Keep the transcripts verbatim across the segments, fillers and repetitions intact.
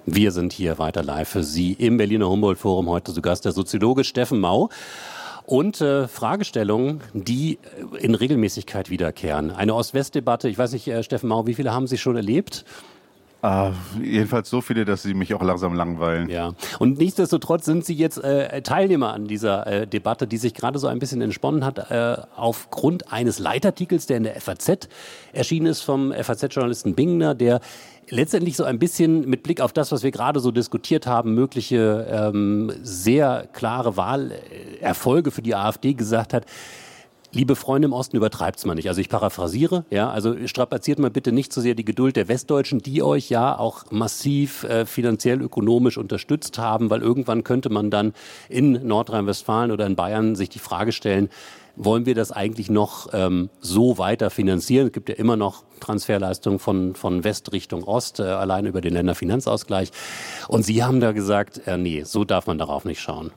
Wir sind hier weiter live für Sie im Berliner Humboldt-Forum. Heute zu Gast der Soziologe Steffen Mau. Und äh, Fragestellungen, die in Regelmäßigkeit wiederkehren. Eine Ost-West-Debatte. Ich weiß nicht, äh, Steffen Mau, wie viele haben Sie schon erlebt? Uh, jedenfalls so viele, dass sie mich auch langsam langweilen. Ja. Und nichtsdestotrotz sind Sie jetzt äh, Teilnehmer an dieser äh, Debatte, die sich gerade so ein bisschen entsponnen hat, äh, aufgrund eines Leitartikels, der in der F A Z erschienen ist, vom F A Z-Journalisten Bingner, der letztendlich so ein bisschen mit Blick auf das, was wir gerade so diskutiert haben, mögliche ähm, sehr klare Wahlerfolge für die AfD gesagt hat: Liebe Freunde im Osten, übertreibt's mal nicht. Also ich paraphrasiere, ja, also strapaziert mal bitte nicht so sehr die Geduld der Westdeutschen, die euch ja auch massiv äh, finanziell, ökonomisch unterstützt haben, weil irgendwann könnte man dann in Nordrhein-Westfalen oder in Bayern sich die Frage stellen: Wollen wir das eigentlich noch ähm, so weiter finanzieren? Es gibt ja immer noch Transferleistungen von, von West Richtung Ost, äh, allein über den Länderfinanzausgleich. Und Sie haben da gesagt, äh, nee, so darf man darauf nicht schauen.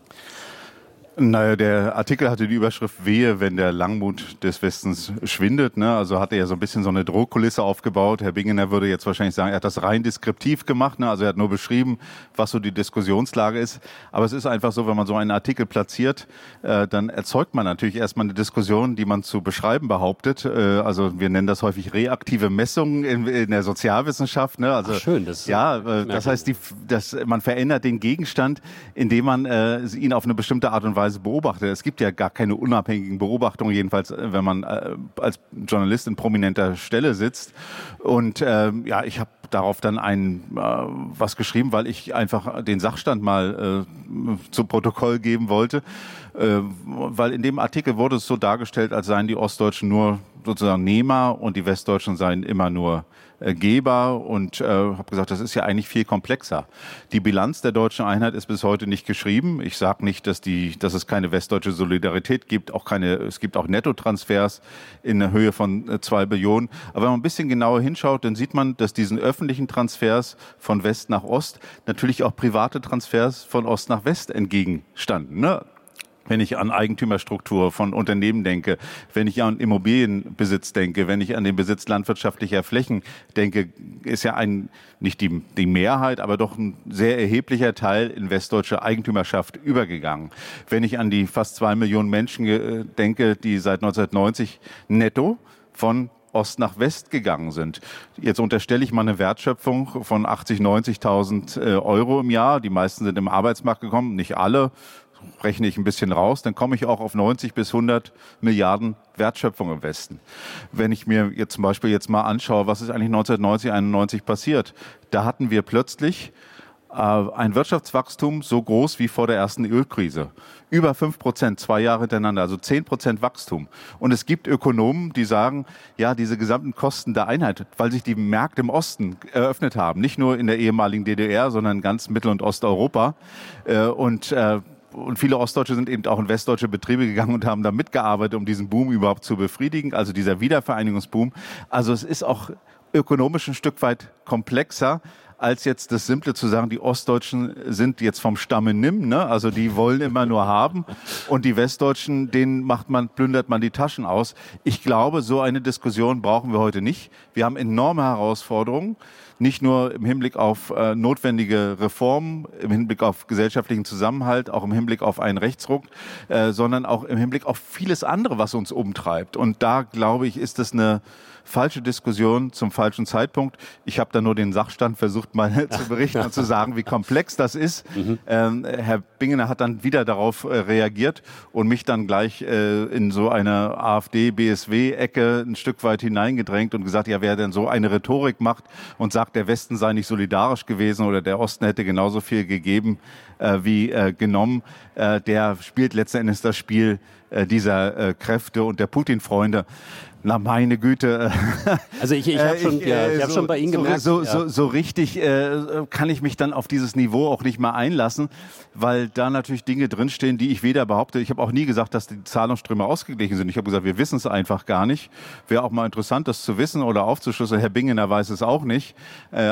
Naja, der Artikel hatte die Überschrift Wehe, wenn der Langmut des Westens schwindet. Ne? Also hat er ja so ein bisschen so eine Drohkulisse aufgebaut. Herr Bingener würde jetzt wahrscheinlich sagen, er hat das rein deskriptiv gemacht. Ne? Also er hat nur beschrieben, was so die Diskussionslage ist. Aber es ist einfach so, wenn man so einen Artikel platziert, äh, dann erzeugt man natürlich erstmal eine Diskussion, die man zu beschreiben behauptet. Äh, also wir nennen das häufig reaktive Messungen in, in der Sozialwissenschaft. Ne? Also, Ach, schön. Das ja, äh, das heißt, die, das, man verändert den Gegenstand, indem man äh, ihn auf eine bestimmte Art und Weise beobachtet. Es gibt ja gar keine unabhängigen Beobachtungen, jedenfalls wenn man äh, als Journalist in prominenter Stelle sitzt. Und äh, ja, ich habe darauf dann ein äh, was geschrieben, weil ich einfach den Sachstand mal äh, zu Protokoll geben wollte. Äh, weil in dem Artikel wurde es so dargestellt, als seien die Ostdeutschen nur sozusagen Nehmer und die Westdeutschen seien immer nur äh, Geber, und äh, habe gesagt, das ist ja eigentlich viel komplexer. Die Bilanz der deutschen Einheit ist bis heute nicht geschrieben. Ich sage nicht, dass die, dass es keine westdeutsche Solidarität gibt, auch keine, es gibt auch Nettotransfers in der Höhe von äh, zwei Billionen. Aber wenn man ein bisschen genauer hinschaut, dann sieht man, dass diesen öffentlichen Transfers von West nach Ost natürlich auch private Transfers von Ost nach West entgegenstanden, ne? Wenn ich an Eigentümerstruktur von Unternehmen denke, wenn ich an Immobilienbesitz denke, wenn ich an den Besitz landwirtschaftlicher Flächen denke, ist ja ein, nicht die, die Mehrheit, aber doch ein sehr erheblicher Teil in westdeutsche Eigentümerschaft übergegangen. Wenn ich an die fast zwei Millionen Menschen denke, die seit neunzehnhundertneunzig netto von Ost nach West gegangen sind. Jetzt unterstelle ich mal eine Wertschöpfung von achtzig, neunzigtausend Euro im Jahr. Die meisten sind im Arbeitsmarkt gekommen, nicht alle. Rechne ich ein bisschen raus, dann komme ich auch auf neunzig bis hundert Milliarden Wertschöpfung im Westen. Wenn ich mir jetzt zum Beispiel jetzt mal anschaue, was ist eigentlich neunzehnhundertneunzig, einundneunzig passiert, da hatten wir plötzlich äh, ein Wirtschaftswachstum so groß wie vor der ersten Ölkrise. Über fünf Prozent, zwei Jahre hintereinander, also zehn Prozent Wachstum. Und es gibt Ökonomen, die sagen, ja, diese gesamten Kosten der Einheit, weil sich die Märkte im Osten eröffnet haben, nicht nur in der ehemaligen D D R, sondern in ganz Mittel- und Osteuropa. Äh, und äh, Und viele Ostdeutsche sind eben auch in westdeutsche Betriebe gegangen und haben da mitgearbeitet, um diesen Boom überhaupt zu befriedigen, also dieser Wiedervereinigungsboom. Also es ist auch ökonomisch ein Stück weit komplexer, als jetzt das Simple zu sagen, die Ostdeutschen sind jetzt vom Stamme nimm, ne? Also die wollen immer nur haben, und die Westdeutschen, denen macht man, plündert man die Taschen aus. Ich glaube, so eine Diskussion brauchen wir heute nicht. Wir haben enorme Herausforderungen, nicht nur im Hinblick auf äh, notwendige Reformen, im Hinblick auf gesellschaftlichen Zusammenhalt, auch im Hinblick auf einen Rechtsruck, äh, sondern auch im Hinblick auf vieles andere, was uns umtreibt. Und da, glaube ich, ist es eine falsche Diskussion zum falschen Zeitpunkt. Ich habe da nur den Sachstand versucht, mal zu berichten und zu sagen, wie komplex das ist. Mhm. Ähm, Herr Bingener hat dann wieder darauf äh, reagiert und mich dann gleich äh, in so eine AfD-B S W-Ecke ein Stück weit hineingedrängt und gesagt, ja, wer denn so eine Rhetorik macht und sagt, der Westen sei nicht solidarisch gewesen oder der Osten hätte genauso viel gegeben äh, wie äh, genommen, äh, der spielt letzten Endes das Spiel äh, dieser äh, Kräfte und der Putin-Freunde. Na, meine Güte. Also ich, ich habe schon, äh, ja, ich hab so, schon bei Ihnen so, gemerkt. So, ja. so, so richtig äh, kann ich mich dann auf dieses Niveau auch nicht mehr einlassen, weil da natürlich Dinge drinstehen, die ich weder behaupte. Ich habe auch nie gesagt, dass die Zahlungsströme ausgeglichen sind. Ich habe gesagt, wir wissen es einfach gar nicht. Wäre auch mal interessant, das zu wissen oder aufzuschlüsseln. Herr Bingener weiß es auch nicht. Äh,